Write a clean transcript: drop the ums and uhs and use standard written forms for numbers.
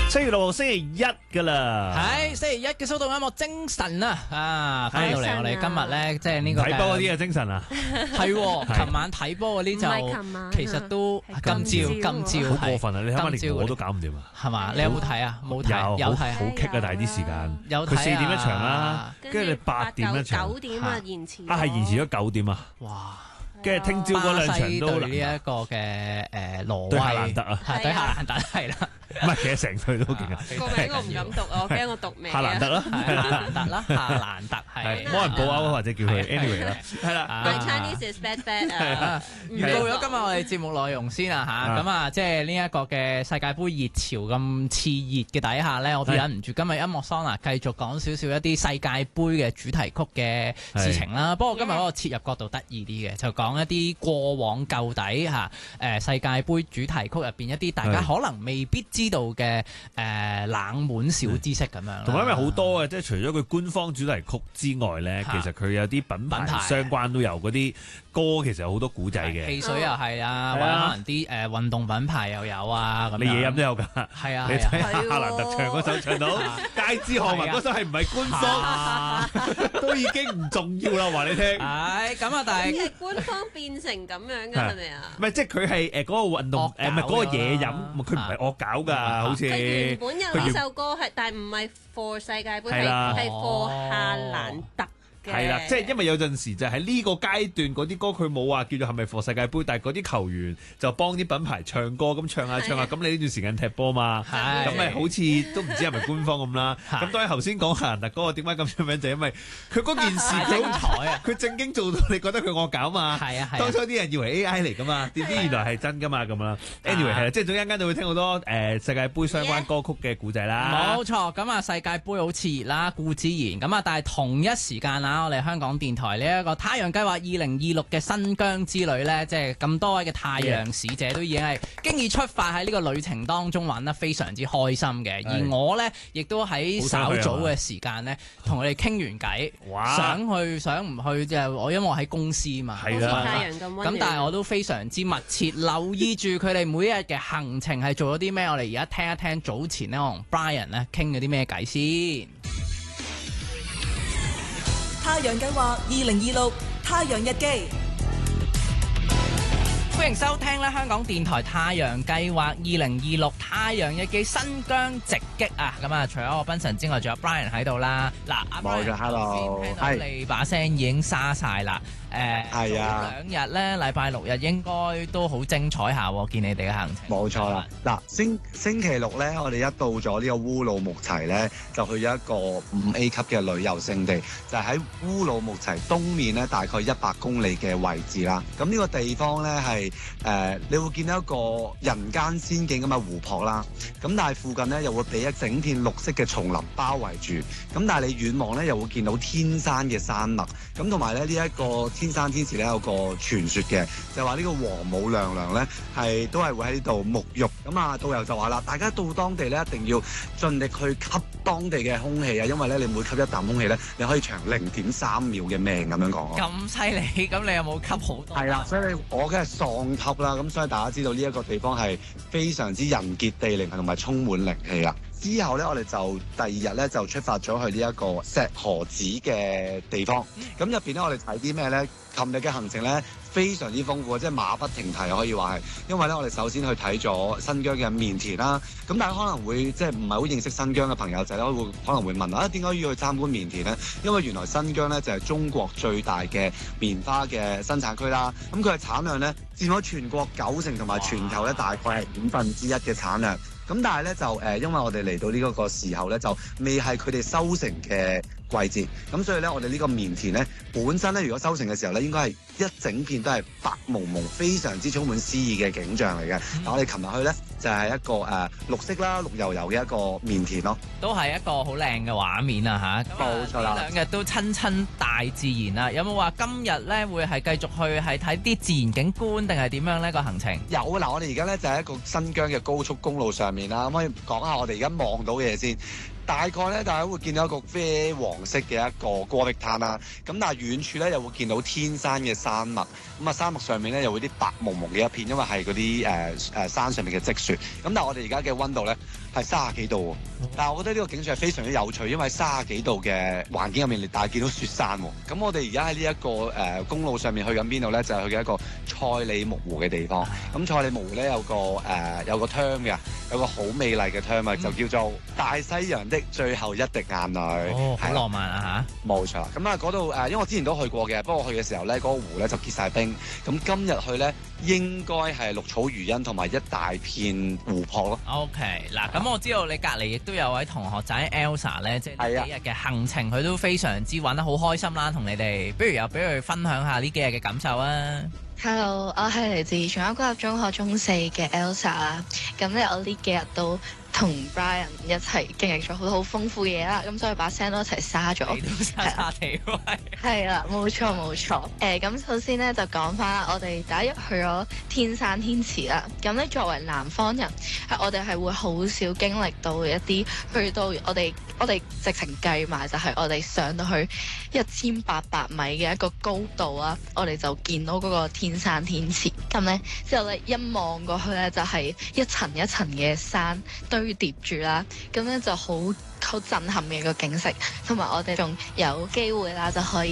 7月6號星期一㗎啦， 係星期一嘅蘇動音樂精神啊！翻到嚟我哋今日咧，即係呢個睇波嗰啲嘅精神啊， 係琴晚睇波嗰啲就其實都今朝好過分啊！你睇下連我都搞唔掂啊， 係嘛？你有冇睇啊？冇睇，有睇， 好棘啊！但係啲時間， 有睇佢4點一場啦，跟住你8點一場 ，9點啊延遲係延遲咗9點啊！ 哇！ 跟住聽朝嗰兩場都呢一個嘅挪威對夏蘭特啊， 對夏蘭特係啦。 唔係，其實成隊都勁啊！ 個名我唔敢讀啊，我驚我讀名。 夏蘭特啦， 夏蘭特啦，夏蘭特係冇人報歐或者叫佢 anyway 啦，係啦。 My Chinese is bad 啊！ 預告咗今日我哋節目內容先啊嚇，咁啊即係呢一個嘅世界盃熱潮咁熾熱嘅底下咧，我哋忍唔住今日音樂桑拿繼續講少少一啲世界盃嘅主題曲嘅事情啦。不過今日嗰個切入角度得意啲嘅，就講一啲過往舊底嚇世界盃主題曲入邊一啲大家可能未必知道嘅冷門小知識咁樣， 同埋因為好多嘅，即係除咗佢官方主題曲之外咧，其實佢有啲品牌相關都有嗰啲歌，其實有好多古仔嘅。 汽水又係啊，或者可能啲運動品牌又有啊。咁你嘢飲都有㗎。 係啊， 你睇下夏蘭特唱嗰首唱到街知巷聞嗰首係唔係官方，都已經唔重要啦。話你聽。 係咁啊，但係官方變成咁樣㗎係咪啊？ 唔係，即係佢係嗰個運動唔係嗰個嘢飲，佢唔係惡搞㗎，好似。 佢原本有呢首歌係，但係唔係 for 世界盃，係 for 夏蘭特。 係啦，即係因為有陣時就喺呢個階段嗰啲歌佢冇話叫做係咪 for 世界盃，但係嗰啲球員就幫啲品牌唱歌，咁唱下唱下，咁你呢段時間踢波嘛，咁咪好似都唔知係咪官方咁啦。咁當然頭先講夏蘭特嗰個點解咁出名，就因為佢嗰件事精彩啊，佢正經做到你覺得佢惡搞嘛。係啊，當初啲人以為 AI 嚟㗎嘛，點知原來係真㗎嘛咁啦。Anyway 係啦，即係總之一間就會聽好多世界盃相關歌曲嘅故仔啦。 冇錯，咁啊世界盃好熾熱啦，固之然咁啊，但係同一時間啊，我哋香港電台呢一個太陽計劃2026嘅新疆之旅呢，即係咁多位嘅太陽使者都已經係經已出發喺呢個旅程當中玩得非常之開心嘅，而我呢，亦都喺稍早嘅時間呢，同佢哋傾完偈，想去想唔去就我因為我喺公司嘛， 太陽咁但係我都非常之密切留意住佢哋每一日嘅行程係做咗啲咩，我哋而家聽一聽早前呢，我同 Brian 呢傾咗啲咩偈先。 太陽計劃2026太陽日記， 歡迎收聽咧香港電台太陽計劃2026太陽日記新疆直擊啊！咁啊，除咗我賓神之外，仲有 Brian 喺度啦。嗱，阿 Brian ，hello， 聽到你把聲已經沙晒啦。 係啊， 兩日咧，禮拜6日應該都好精彩下，見你哋嘅行程。 冇錯啦，嗱，星期六咧，我哋一到咗呢個烏魯木齊咧，就去咗一個5A 級嘅旅遊勝地，就係喺烏魯木齊東面咧，大概100公里嘅位置啦。咁呢個地方咧係你會見到一個人間仙境咁嘅湖泊啦。咁但係附近咧又會俾一整片綠色嘅叢林包圍住。咁但係你遠望咧又會見到天山嘅山脈。咁同埋咧呢一個天山天池咧有個傳說嘅，就係話呢個王母娘娘咧都係會喺呢度沐浴。咁啊導遊就話啦，大家到當地咧一定要盡力去吸當地嘅空氣啊，因為咧你每吸一啖空氣咧，你可以長0.3秒嘅命咁樣講。 咁犀利，咁你有冇吸好多？ 係啦，所以我梗係喪吸啦。咁所以大家知道呢一個地方係非常之人傑地靈同埋充滿靈氣啦。之後咧，我哋就第二日咧就出發咗去呢一個石河子嘅地方。咁入邊咧，我哋睇啲咩咧？琴日嘅行程咧非常之豐富，即係馬不停蹄可以話係。因為咧，我哋首先去睇咗新疆嘅棉田啦。咁大家可能會即係唔係好認識新疆嘅朋友仔咧，可能會問啊，點解要去參觀棉田咧？因為原來新疆咧就係中國最大嘅棉花嘅生產區啦。咁佢嘅產量咧佔咗全國90%，同埋全球咧大概係1/5嘅產量。咁但係咧就因為我哋嚟到呢個時候咧，就未係佢哋收成嘅季節，咁所以咧我哋呢個棉田咧本身咧如果收成嘅時候咧，應該係一整片都係白蒙蒙，非常之充滿詩意嘅景象嚟嘅。但我哋琴日去咧就係一個綠色啦、綠油油嘅一個棉田咯， 都係一個好靚嘅畫面啊嚇！ 冇錯啦， 呢2日都親大自然啦。有冇話今日咧會係繼續去係睇啲自然景觀定係點樣呢個行程？ 有嗱，我哋而家咧就喺一個新疆嘅高速公路上面啦，可唔可以講下我哋而家望到嘅嘢先？ 大概咧，大家會見到一個啡黃色嘅一個戈壁灘啦。咁但係遠處咧又會見到天山嘅山脈。咁啊，山脈上面咧又會啲白蒙蒙嘅一片，因為係嗰啲山上面嘅積雪。咁但係我哋而家嘅溫度咧係30幾度喎。但係我覺得呢個景象係非常之有趣，因為30幾度嘅環境入面，但係見到雪山喎。咁我哋而家喺呢一個公路上面去緊邊度咧？就係去嘅一個賽里木湖嘅地方。咁賽里木湖咧有個 term 嘅，有個好美麗嘅 term 啊，就叫做大西洋的最後一滴眼淚。 哦，好浪漫啊嚇！ 冇錯。咁啊嗰度因為我之前都去過嘅，不過去嘅時候咧，嗰個湖咧就結晒冰。咁今日去咧應該係綠草如茵同埋一大片湖泊咯。 OK， 嗱咁我知道你隔離亦都有位同學仔 Elsa 咧，即係呢幾日嘅行程，佢都非常之玩得好開心啦，同你哋，不如又俾佢分享下呢幾日嘅感受啊！ Hello，我係嚟自長洲中學中四嘅 Elsa 啦。咁咧，我呢幾日都同 Brian 一齊經歷咗好多好豐富嘅嘢啦。咁所以把聲都一齊沙咗。 你都沙沙地喎。 係啦，冇錯冇錯。咁首先咧就講翻啦，我哋第一日去咗天山天池啦。咁咧作為南方人，我哋係會好少經歷到一啲去到我哋直情計埋就係我哋上到去1800米嘅一個高度啊，我哋就見到嗰個天山天池。咁咧之後咧一望過去咧就係一層一層嘅山堆疊住啦，咁咧就好震撼嘅一個景色，同埋我哋仲有機會啦就可以